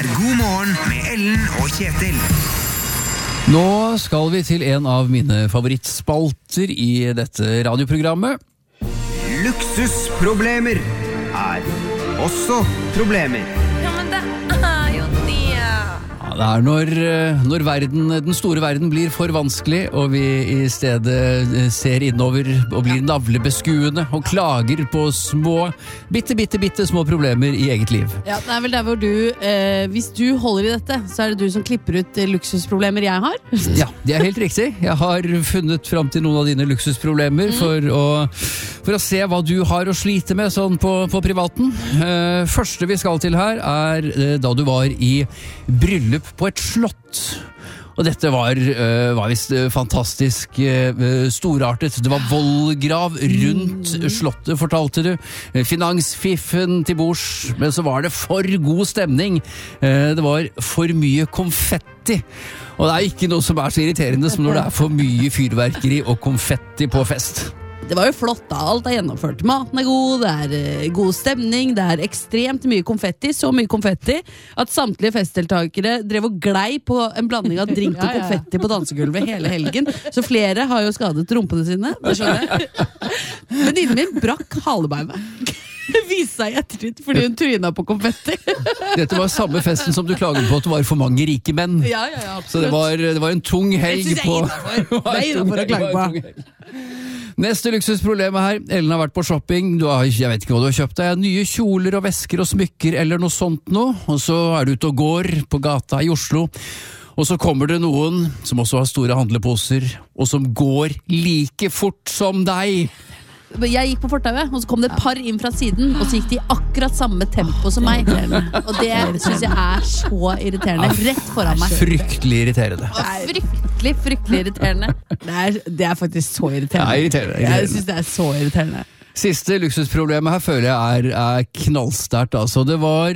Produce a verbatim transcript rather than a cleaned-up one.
er God morgen med Ellen og Kjetil. Nå skal vi til en av mine favorittspalter i dette radioprogrammet. Luksusproblemer er også problemer. Ja, men det er jo det. Ja, det er når, når verden, den store verden blir for vanskelig, og vi i stedet ser innover og blir navlebeskuende og klager på små, bitte, bitte, bitte små problemer i eget liv. Ja, det er vel der hvor du, eh, hvis du holder i dette, så er det du som klipper ut eh, luksusproblemer jeg har. Ja, det er helt riktig. Jeg har funnet fram til noen av dine luksusproblemer mm. for, å, for å se hva du har å slite med sånn på, på privaten. Eh, første vi skal til her er eh, da du var i bryllup på et slott. Og dette var, uh, var visst uh, fantastisk uh, storartet. Det var vollgrav rundt mm. slottet, fortalte du. Uh, finansfiffen til bords, men så var det for god stemning. Uh, det var for mye konfetti. Og det er ikke noe som er så irriterende som når det er for mye fyrverkeri og konfetti på fest. Det var jo flott da, alt er gjennomført. Maten er god, det er uh, god stemning, det er ekstremt mye konfetti, så mye konfetti at samtlige festdeltakere drev og glei på en blanding av drink og konfetti på dansegulvet hele helgen. Så flere har jo skadet rumpene sine, det skjønner jeg. Venninnen min brakk halebeinet. Det viste seg i ettertid fordi hun tryna på konfetti. Dette var samme festen som du klaget på at det var for mange rike menn. Ja, ja, ja, så det var, det var en tung helg på... Det er innenfor å klage på. Neste luksusproblemet her. Ellen har vært på shopping. Du har, jeg vet ikke hva du har kjøpt deg. Nye kjoler og vesker og smykker eller noe sånt noe. Og så er du ute og går på gata i Oslo. Og så kommer det noen som også har store handleposer, og som går like fort som deg. Jeg gikk på fortauet, og så kom det et par inn fra siden, og så gikk de akkurat samme tempo som meg. Og det synes jeg er så irriterende. Rett foran meg. Fryktelig irriterende. Fryktelig, fryktelig irriterende. Det er, det er faktisk så irriterende. Ja, irriterende, irriterende. Jeg synes det er så irriterende. Siste luksusproblemet her føler jeg er, er knallsterkt. Altså. Det var